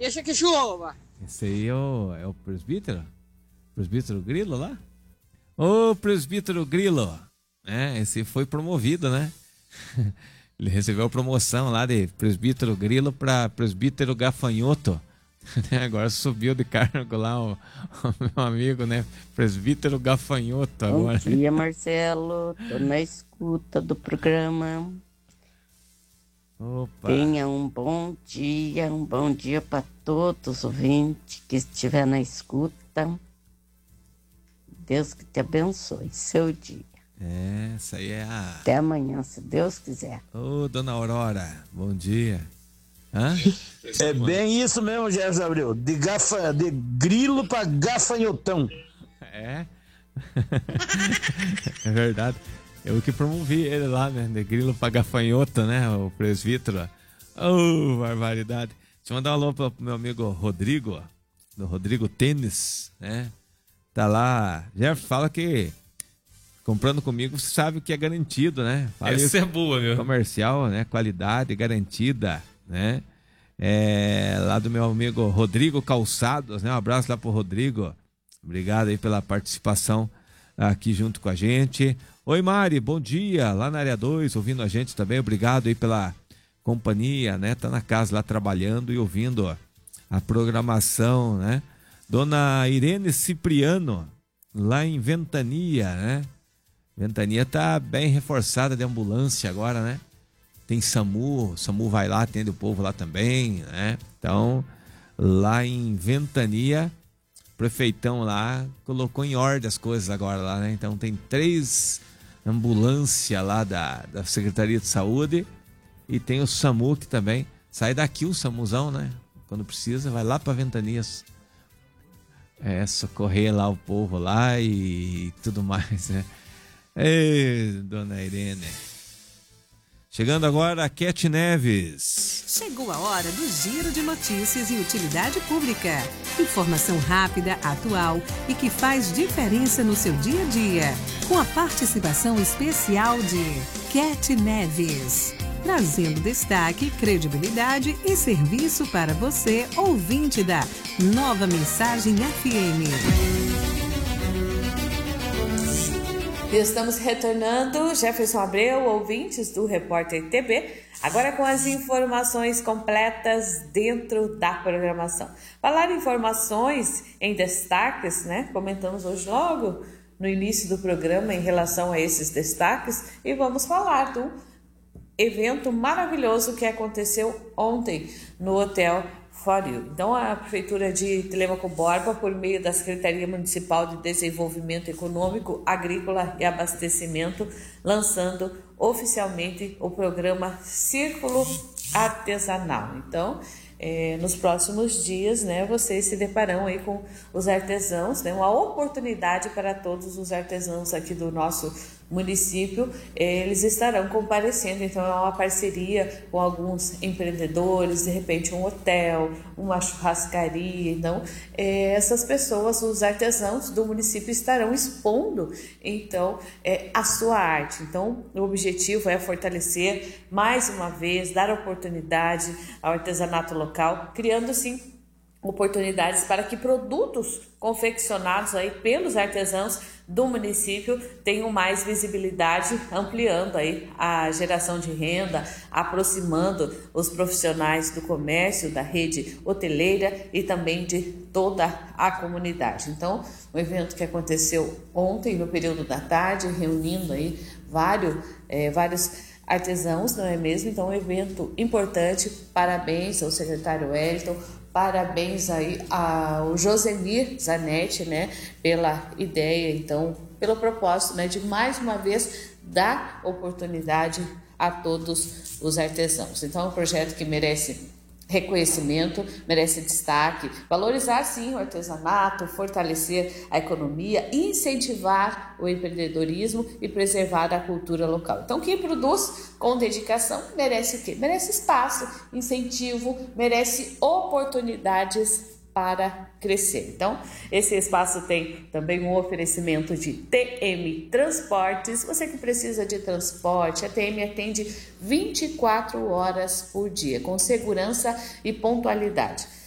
Deixa que chova. Esse aí é o presbítero? Presbítero Grilo lá? Ô, presbítero Grilo, né? Esse foi promovido, né? Ele recebeu a promoção lá de presbítero Grilo para presbítero Gafanhoto. Agora subiu de cargo lá o meu amigo, né? Presbítero Gafanhoto agora. Bom dia, Marcelo. Tô na escuta do programa. Opa. Tenha um bom dia para todos os ouvintes que estiver na escuta. Deus que te abençoe seu dia. Essa aí é a... Até amanhã, se Deus quiser. Ô, dona Aurora, bom dia. Hã? É bem isso mesmo, Jefferson Abreu. De grilo para gafanhotão. É? É verdade. Eu que promovi ele lá, né? De grilo para gafanhoto, né? O presbítero. Oh, barbaridade. Deixa eu mandar um alô pro meu amigo Rodrigo, do Rodrigo Tênis, né? Tá lá. Jeff, fala que comprando comigo você sabe que é garantido, né? Fala Essa é boa, meu. Comercial, né? Qualidade garantida, né? Lá do meu amigo Rodrigo Calçados, né? Um abraço lá pro Rodrigo. Obrigado aí pela participação aqui junto com a gente. Oi, Mari, bom dia. Lá na área 2, ouvindo a gente também. Obrigado aí pela companhia, né? Tá na casa lá trabalhando e ouvindo a programação, né? Dona Irene Cipriano, lá em Ventania, né? Ventania tá bem reforçada de ambulância agora, né? Tem SAMU, o SAMU vai lá, atende o povo lá também, né? Então, lá em Ventania, o prefeitão lá colocou em ordem as coisas agora lá, né? Então tem 3 ambulâncias lá da Secretaria de Saúde e tem o SAMU que também sai daqui o SAMUzão, né? Quando precisa, vai lá para Ventanias. Socorrer lá o povo lá e tudo mais, né? Ei, dona Irene. Chegando agora a Cat Neves. Chegou a hora do Giro de Notícias e Utilidade Pública. Informação rápida, atual e que faz diferença no seu dia a dia. Com a participação especial de Cat Neves. Trazendo destaque, credibilidade e serviço para você, ouvinte da Nova Mensagem FM. Estamos retornando, Jefferson Abreu, ouvintes do Repórter TB, agora com as informações completas dentro da programação. Falar em informações em destaques, né? Comentamos hoje logo no início do programa em relação a esses destaques e vamos falar do evento maravilhoso que aconteceu ontem no Hotel For You. Então, a Prefeitura de Telêmaco Borba, por meio da Secretaria Municipal de Desenvolvimento Econômico, Agrícola e Abastecimento, lançando oficialmente o programa Círculo Artesanal. Então, nos próximos dias, né, vocês se depararão aí com os artesãos, né, uma oportunidade para todos os artesãos aqui do nosso município, eles estarão comparecendo, então é uma parceria com alguns empreendedores, de repente um hotel, uma churrascaria, então essas pessoas, os artesãos do município estarão expondo, então, a sua arte. Então, o objetivo é fortalecer, mais uma vez, dar oportunidade ao artesanato local, criando, sim, oportunidades para que produtos confeccionados aí pelos artesãos do município tenham mais visibilidade, ampliando aí a geração de renda, aproximando os profissionais do comércio, da rede hoteleira e também de toda a comunidade. Então, um evento que aconteceu ontem no período da tarde, reunindo aí vários artesãos, não é mesmo? Então, um evento importante. Parabéns ao secretário Wellington, parabéns aí ao Josemir Zanetti, né, pela ideia, então, pelo propósito, né, de mais uma vez dar oportunidade a todos os artesãos. Então, é um projeto que merece reconhecimento, merece destaque, valorizar sim o artesanato, fortalecer a economia, incentivar o empreendedorismo e preservar a cultura local. Então, quem produz com dedicação merece o quê? Merece espaço, incentivo, merece oportunidades para crescer. Então, esse espaço tem também um oferecimento de TM Transportes. Você que precisa de transporte, a TM atende 24 horas por dia, com segurança e pontualidade.